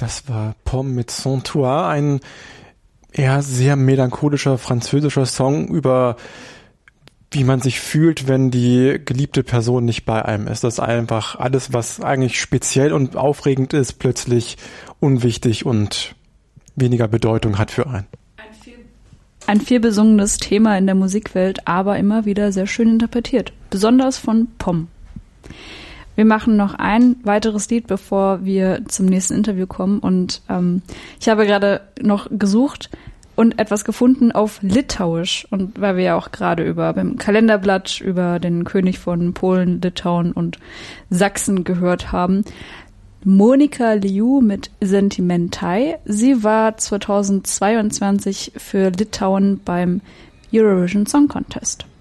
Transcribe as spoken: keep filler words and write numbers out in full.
Das war Pomme mit Santoire, ein eher sehr melancholischer französischer Song über wie man sich fühlt, wenn die geliebte Person nicht bei einem ist. Das ist einfach alles, was eigentlich speziell und aufregend ist, plötzlich unwichtig und weniger Bedeutung hat für einen. Ein viel, ein viel besungenes Thema in der Musikwelt, aber immer wieder sehr schön interpretiert. Besonders von Pomme. Wir machen noch ein weiteres Lied, bevor wir zum nächsten Interview kommen. Und ähm, ich habe gerade noch gesucht und etwas gefunden auf Litauisch. Und weil wir ja auch gerade über beim Kalenderblatt über den König von Polen, Litauen und Sachsen gehört haben. Monika Liu mit Sentimentai. Sie war zweitausendzweiundzwanzig für Litauen beim Eurovision Song Contest.